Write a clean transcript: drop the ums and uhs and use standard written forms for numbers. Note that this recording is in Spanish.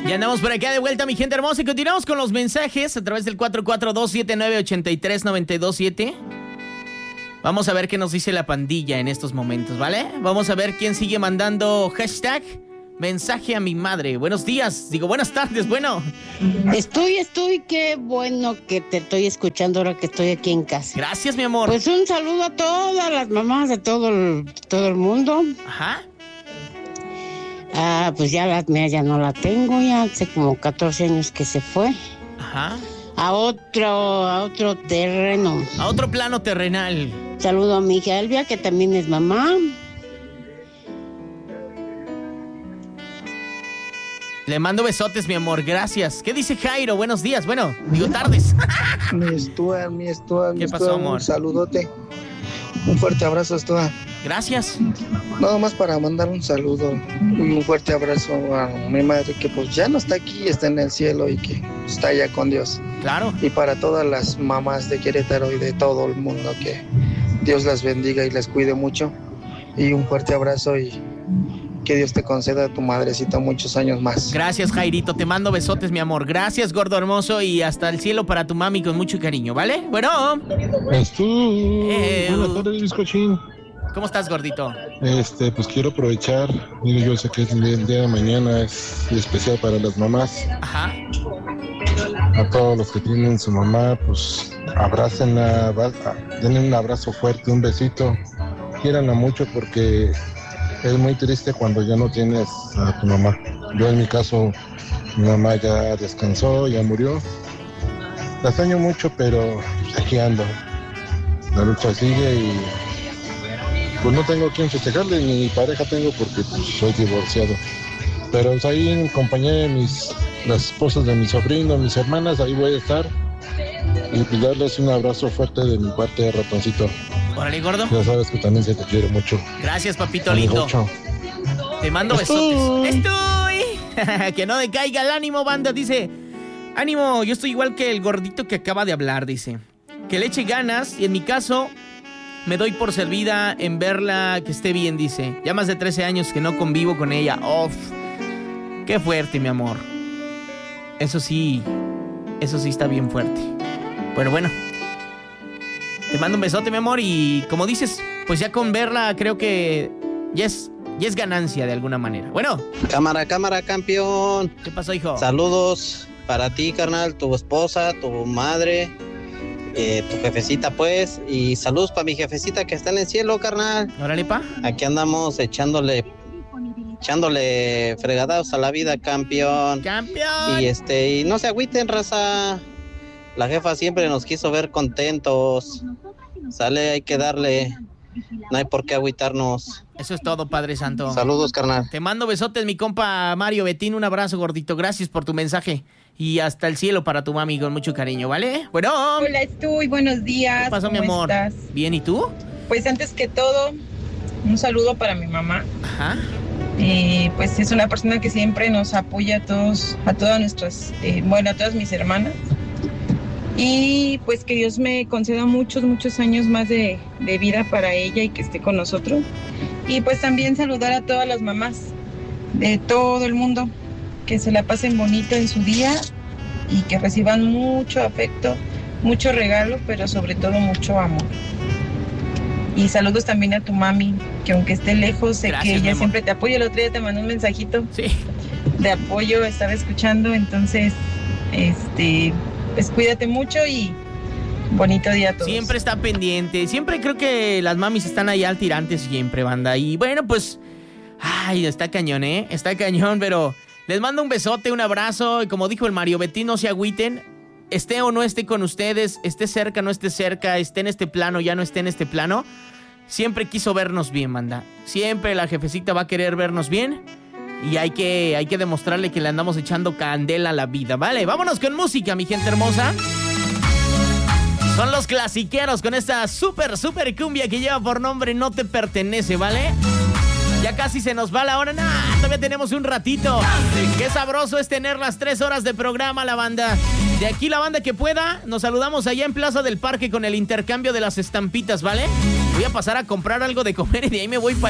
Ya andamos por acá de vuelta, mi gente hermosa, y continuamos con los mensajes a través del 442-79-83927. Vamos a ver qué nos dice la pandilla en estos momentos, ¿vale? Vamos a ver quién sigue mandando hashtag mensaje a mi madre. Buenos días, digo buenas tardes, bueno. Estoy, qué bueno que te estoy escuchando ahora que estoy aquí en casa. Gracias, mi amor. Pues un saludo a todas las mamás de todo el mundo. Ajá. Pues ya la mía ya no la tengo, ya hace como 14 años que se fue. Ajá. A otro terreno. A otro plano terrenal. Saludo a mi hija Elvia, que también es mamá. Le mando besotes, mi amor, gracias. ¿Qué dice Jairo? Buenos días, bueno, digo tardes. Mi Stuart. ¿Qué pasó, amor? Un saludote. Un fuerte abrazo, Stuart. Gracias. Nada más para mandar un saludo y un fuerte abrazo a mi madre, que pues ya no está aquí, está en el cielo y que está allá con Dios. Claro. Y para todas las mamás de Querétaro y de todo el mundo, que Dios las bendiga y las cuide mucho. Y un fuerte abrazo y que Dios te conceda a tu madrecita muchos años más. Gracias, Jairito, te mando besotes, mi amor. Gracias, gordo hermoso, y hasta el cielo para tu mami con mucho cariño, ¿vale? Bueno. Buenas tardes, bizcochín. ¿Cómo estás, gordito? Pues quiero aprovechar, yo sé que el día de mañana es especial para las mamás. Ajá. A todos los que tienen su mamá, pues abrácenla, denle un abrazo fuerte, un besito, quiéranla mucho porque es muy triste cuando ya no tienes a tu mamá. Yo en mi caso, mi mamá ya descansó, ya murió. La extraño mucho, pero aquí ando. La lucha sigue y pues no tengo quien festejarle, ni pareja tengo porque pues, soy divorciado. Pero pues, ahí en compañía de las esposas de mi sobrino, mis hermanas, ahí voy a estar. Y pues darles un abrazo fuerte de mi parte de ratoncito. Órale, gordo. Ya sabes que también se te quiere mucho. Gracias, papito lindo. Te mando besotes. Estoy. Que no decaiga el ánimo, banda. Dice, ánimo, yo estoy igual que el gordito que acaba de hablar, dice. Que le eche ganas y en mi caso me doy por servida en verla que esté bien, dice. Ya más de 13 años que no convivo con ella. Uf. Qué fuerte, mi amor. Eso sí está bien fuerte. Pero bueno. Te mando un besote, mi amor, y como dices, pues ya con verla creo que ya es ganancia de alguna manera. Bueno. Cámara, campeón. ¿Qué pasó, hijo? Saludos para ti, carnal, tu esposa, tu madre, tu jefecita, pues, y saludos para mi jefecita que está en el cielo, carnal. Órale, pa. Aquí andamos echándole fregadados a la vida, campeón. ¡Campeón! Y no se agüiten, raza. La jefa siempre nos quiso ver contentos. Sale, hay que darle. No hay por qué agüitarnos. Eso es todo, Padre Santo. Saludos, carnal. Te mando besotes, mi compa Mario Betín. Un abrazo, gordito. Gracias por tu mensaje. Y hasta el cielo para tu mami con mucho cariño, ¿vale? Bueno. Hola, estoy. Buenos días. ¿Qué pasó, mi amor? ¿Estás? Bien, ¿y tú? Pues antes que todo, un saludo para mi mamá. Ajá. Pues es una persona que siempre nos apoya a todas nuestras, a todas mis hermanas. Y pues que Dios me conceda muchos años más de vida para ella y que esté con nosotros. Y pues también saludar a todas las mamás de todo el mundo, que se la pasen bonito en su día y que reciban mucho afecto, mucho regalo, pero sobre todo mucho amor. Y saludos también a tu mami, que aunque esté lejos, sé que ella siempre te apoya. El otro día te mandó un mensajito de apoyo, estaba escuchando, entonces, pues cuídate mucho y bonito día a todos. Siempre está pendiente, siempre creo que las mamis están ahí al tirante siempre, banda. Y bueno, pues, está cañón, está cañón, pero les mando un besote, un abrazo. Y como dijo el Mario Betín, no se agüiten. Esté o no esté con ustedes, esté cerca, no esté cerca, esté en este plano, ya no esté en este plano. Siempre quiso vernos bien, banda. Siempre la jefecita va a querer vernos bien. Y hay que demostrarle que le andamos echando candela a la vida, ¿vale? Vámonos con música, mi gente hermosa. Son los clasiqueros con esta super cumbia que lleva por nombre No Te Pertenece, ¿vale? Ya casi se nos va la hora. Todavía tenemos un ratito. Qué sabroso es tener las 3 horas de programa, la banda. De aquí la banda que pueda, nos saludamos allá en Plaza del Parque con el intercambio de las estampitas, ¿vale? Voy a pasar a comprar algo de comer y de ahí me voy para allá.